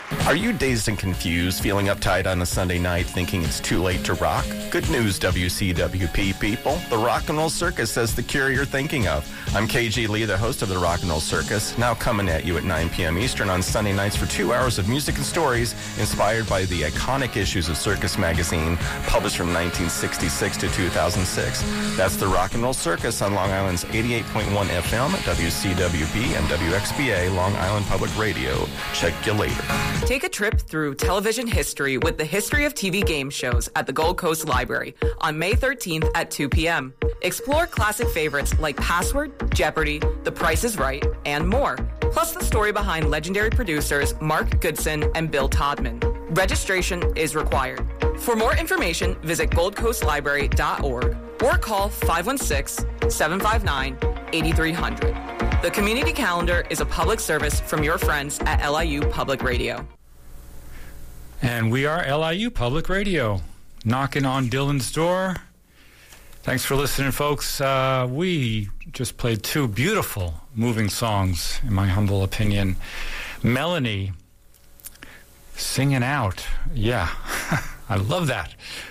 Are you dazed and confused, feeling uptight on a Sunday night, thinking it's too late to rock? Good news, WCWP people. The Rock and Roll Circus has the cure you're thinking of. I'm KG Lee, the host of the Rock and Roll Circus, now coming at you at 9 p.m. Eastern on Sunday nights for 2 hours of music and stories inspired by the iconic issues of Circus Magazine, published from 1966 to 2006. That's the Rock and Roll Circus on Long Island's 88.1 FM, WCWB, and WXBA, Long Island Public Radio. Check you later. Take a trip through television history with the History of TV game shows at the Gold Coast Library on May 13th at 2 p.m. Explore classic favorites like Password, Jeopardy, The Price is Right, and more. Plus the story behind legendary producers Mark Goodson and Bill Todman. Registration is required. For more information, visit goldcoastlibrary.org or call 516-759-8300. The community calendar is a public service from your friends at LIU Public Radio. And we are LIU Public Radio, knocking on Dylan's door. Thanks for listening, folks. We just played two beautiful, moving songs, in my humble opinion. Melanie singing out. Yeah, I love that.